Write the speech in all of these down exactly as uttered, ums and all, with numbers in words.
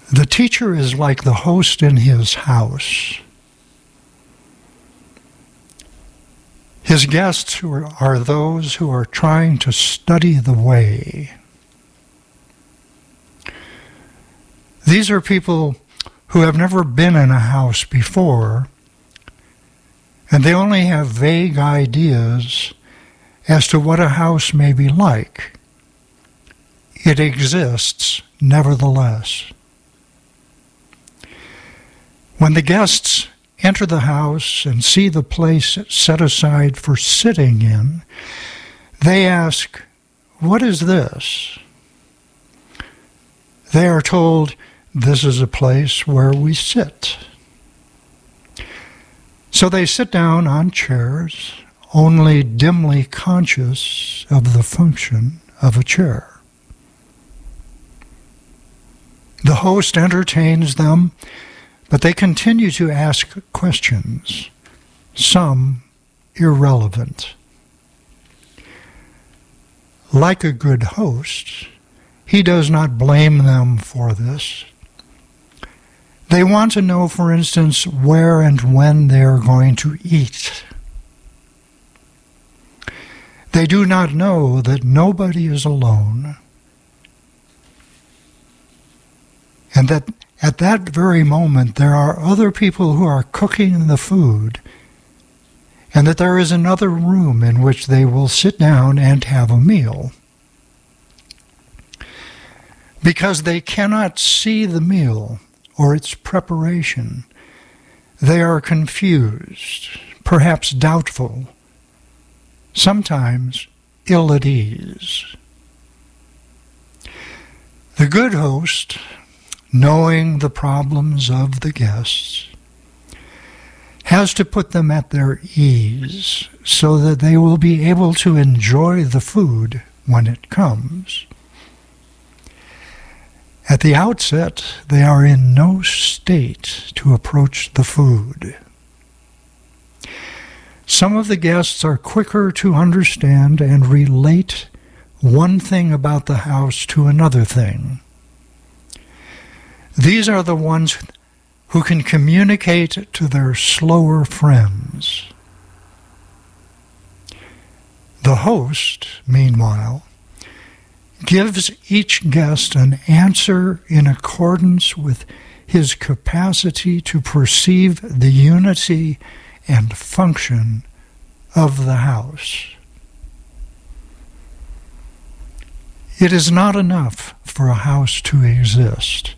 The teacher is like the host in his house. His guests are those who are trying to study the way. These are people who have never been in a house before, and they only have vague ideas as to what a house may be like. It exists, nevertheless. When the guests enter the house and see the place set aside for sitting in, they ask, "What is this?" They are told, "This is a place where we sit." So they sit down on chairs, only dimly conscious of the function of a chair. The host entertains them, but they continue to ask questions, some irrelevant. Like a good host, he does not blame them for this. They want to know, for instance, where and when they are going to eat. They do not know that nobody is alone, and that at that very moment there are other people who are cooking the food, and that there is another room in which they will sit down and have a meal. Because they cannot see the meal or its preparation, they are confused, perhaps doubtful, sometimes ill at ease. The good host, knowing the problems of the guests, has to put them at their ease so that they will be able to enjoy the food when it comes. At the outset, they are in no state to approach the food. Some of the guests are quicker to understand and relate one thing about the house to another thing. These are the ones who can communicate to their slower friends. The host, meanwhile, gives each guest an answer in accordance with his capacity to perceive the unity and function of the house. It is not enough for a house to exist,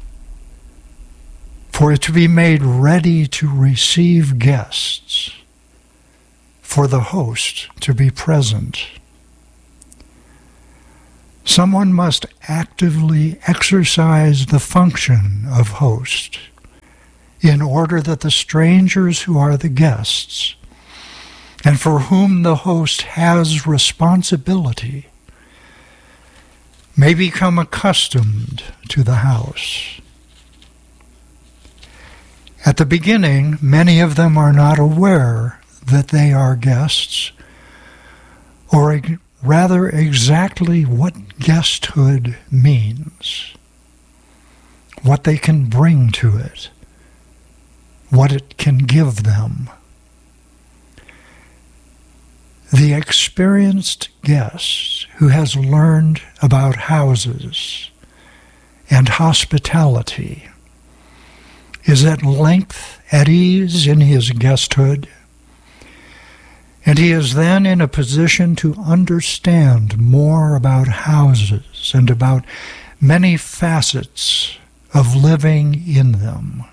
for it to be made ready to receive guests, for the host to be present. Someone must actively exercise the function of host in order that the strangers who are the guests and for whom the host has responsibility may become accustomed to the house. At the beginning, many of them are not aware that they are guests, or rather exactly what guesthood means, what they can bring to it, what it can give them. The experienced guest who has learned about houses and hospitality is at length at ease in his guesthood, and he is then in a position to understand more about houses and about many facets of living in them.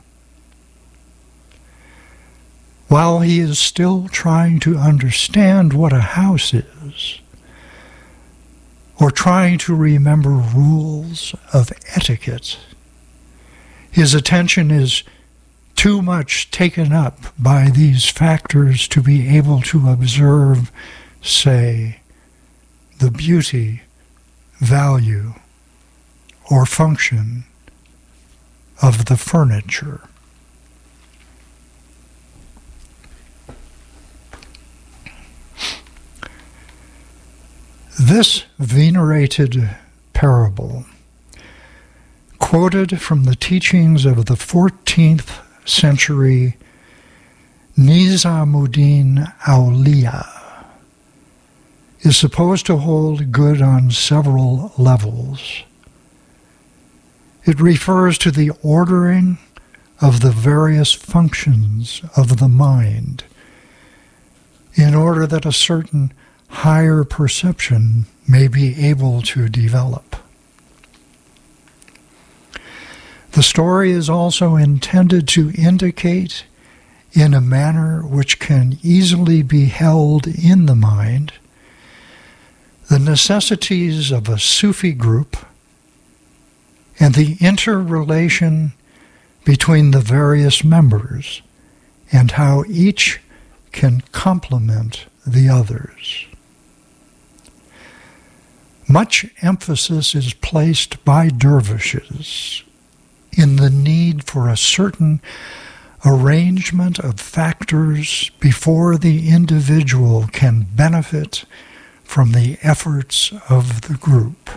While he is still trying to understand what a house is, or trying to remember rules of etiquette, his attention is too much taken up by these factors to be able to observe, say, the beauty, value, or function of the furniture. This venerated parable quoted from the teachings of the fourteenth century Nizamuddin Auliya, is supposed to hold good on several levels. It refers to the ordering of the various functions of the mind in order that a certain higher perception may be able to develop. The story is also intended to indicate, in a manner which can easily be held in the mind, the necessities of a Sufi group and the interrelation between the various members and how each can complement the others. Much emphasis is placed by dervishes in the need for a certain arrangement of factors before the individual can benefit from the efforts of the group.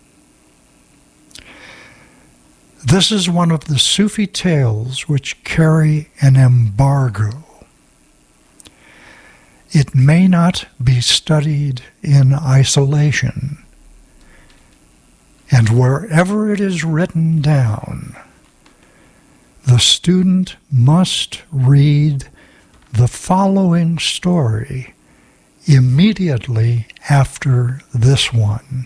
This is one of the Sufi tales which carry an embargo. It may not be studied in isolation, and wherever it is written down, the student must read the following story immediately after this one.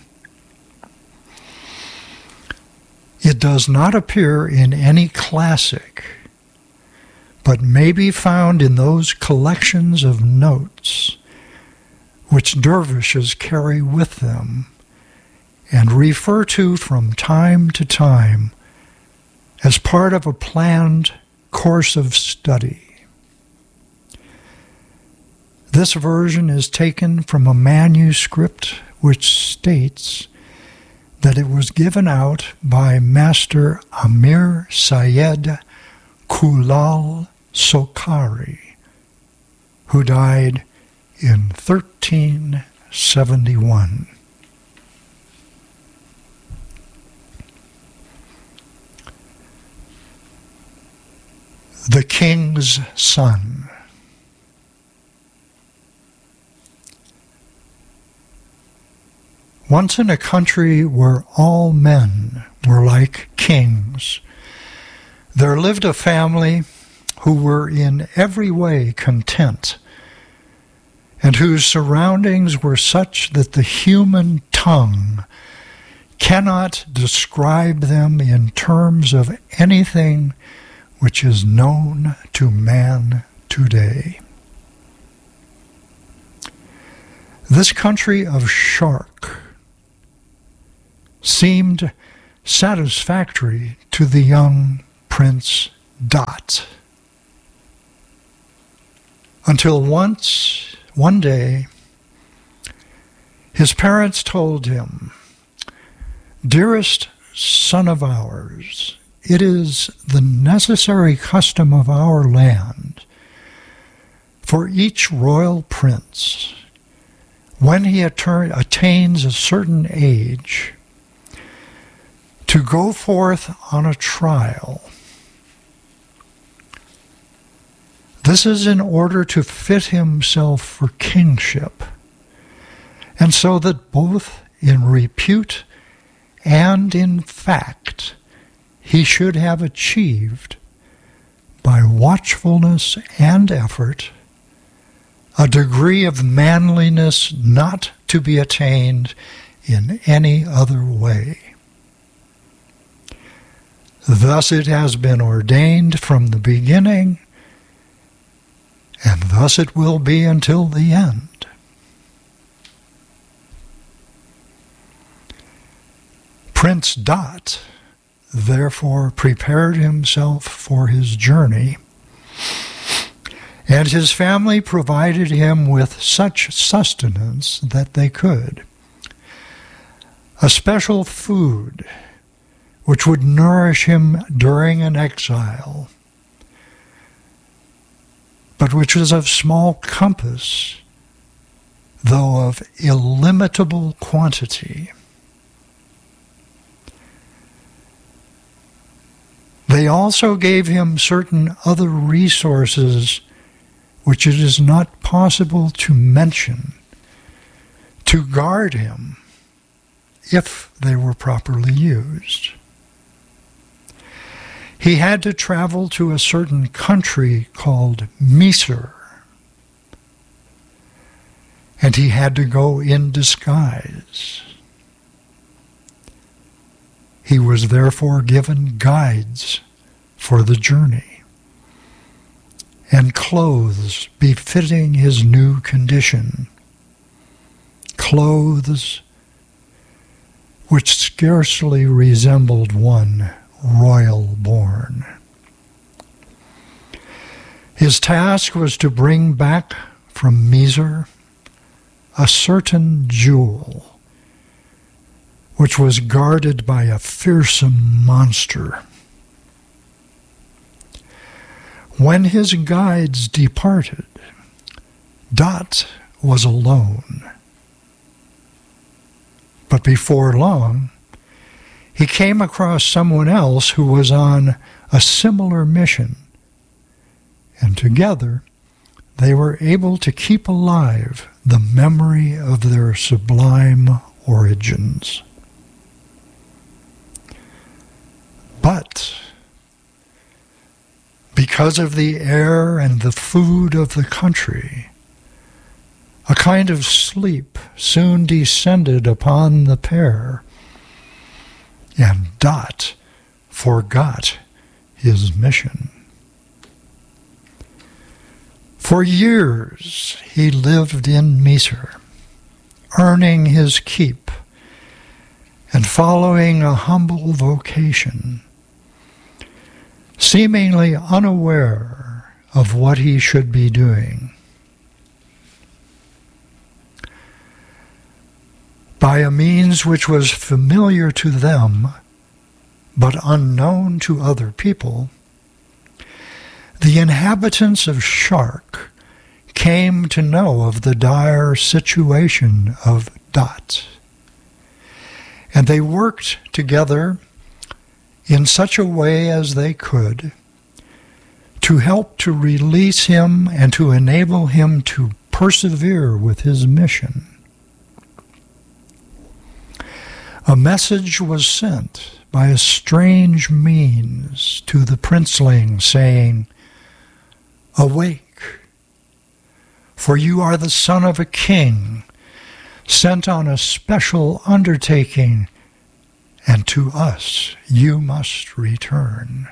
It does not appear in any classic, but may be found in those collections of notes which dervishes carry with them and refer to from time to time as part of a planned course of study. This version is taken from a manuscript which states that it was given out by Master Amir Syed Kulal Sokhari, who died in thirteen seventy-one. The King's Son. Once in a country where all men were like kings, there lived a family who were in every way content, and whose surroundings were such that the human tongue cannot describe them in terms of anything which is known to man today. This country of Shark seemed satisfactory to the young Prince Dot, until once, one day, his parents told him, "Dearest son of ours, it is the necessary custom of our land for each royal prince, when he atter- attains a certain age, to go forth on a trial. This is in order to fit himself for kingship, and so that both in repute and in fact he should have achieved, by watchfulness and effort, a degree of manliness not to be attained in any other way. Thus it has been ordained from the beginning, and thus it will be until the end." Prince Dot therefore prepared himself for his journey, and his family provided him with such sustenance that they could. A special food which would nourish him during an exile, but which was of small compass, though of illimitable quantity. They also gave him certain other resources which it is not possible to mention, to guard him if they were properly used. He had to travel to a certain country called Misr, and he had to go in disguise. He was therefore given guides for the journey and clothes befitting his new condition, clothes which scarcely resembled one royal-born. His task was to bring back from Misr a certain jewel, which was guarded by a fearsome monster. When his guides departed, Dot was alone. But before long, he came across someone else who was on a similar mission, and together they were able to keep alive the memory of their sublime origins. But because of the air and the food of the country, a kind of sleep soon descended upon the pair, and Dot forgot his mission. For years he lived in Misr, earning his keep and following a humble vocation, seemingly unaware of what he should be doing. By a means which was familiar to them, but unknown to other people, the inhabitants of Shark came to know of the dire situation of Dot, and they worked together in such a way as they could to help to release him and to enable him to persevere with his mission. A message was sent by a strange means to the princeling, saying, "Awake, for you are the son of a king, sent on a special undertaking, and to us you must return."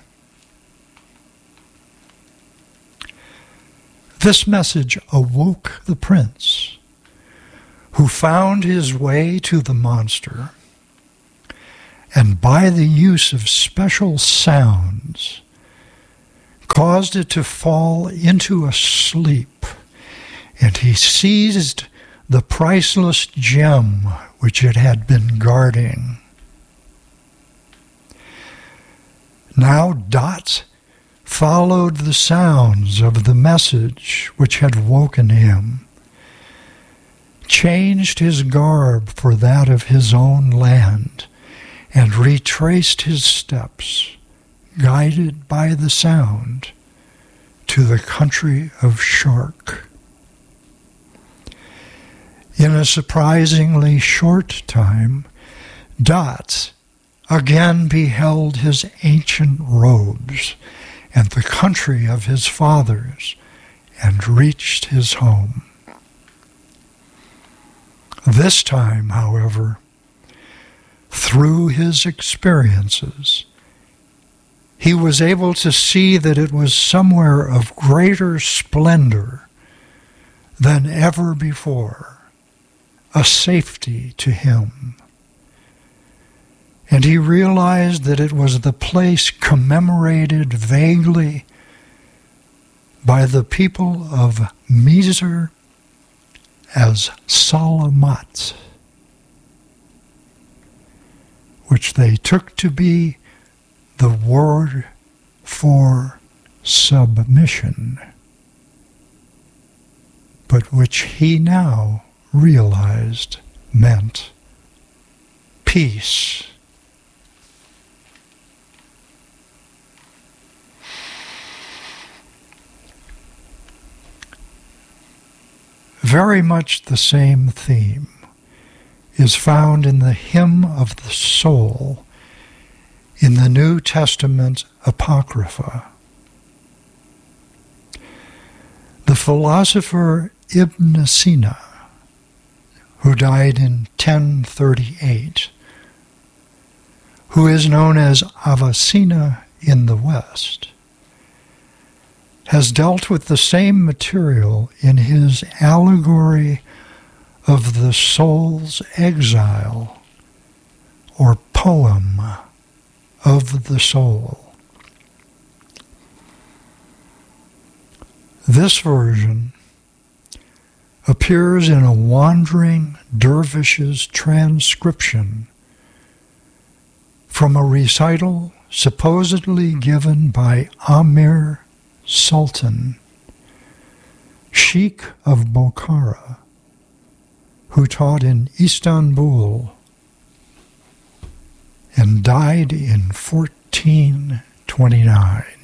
This message awoke the prince, who found his way to the monster, and by the use of special sounds, caused it to fall into a sleep, and he seized the priceless gem which it had been guarding. Now Dot followed the sounds of the message which had woken him, changed his garb for that of his own land, and retraced his steps, guided by the sound, to the country of Shark. In a surprisingly short time, Dot again beheld his ancient robes and the country of his fathers, and reached his home. This time, however, through his experiences, he was able to see that it was somewhere of greater splendor than ever before, a safety to him. And he realized that it was the place commemorated vaguely by the people of Misr as Salamat, which they took to be the word for submission, but which he now realized meant peace. very much the same theme is found in the Hymn of the Soul in the New Testament Apocrypha. The philosopher Ibn Sina, who died in ten thirty-eight, who is known as Avicenna in the West, has dealt with the same material in his allegory of the soul's exile, or poem of the soul. This version appears in a wandering dervish's transcription from a recital supposedly given by Amir Sultan, Sheikh of Bokhara, who taught in Istanbul and died in fourteen twenty-nine.